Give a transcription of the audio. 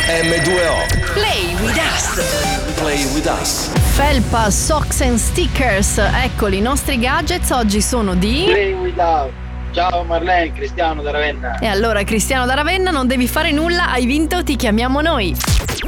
M2O. Play with us. Play with us. Felpa, socks and stickers, eccoli, i nostri gadgets oggi sono di... Play with us. Ciao Marlene, Cristiano da Ravenna. E allora Cristiano da Ravenna, non devi fare nulla, hai vinto, ti chiamiamo noi.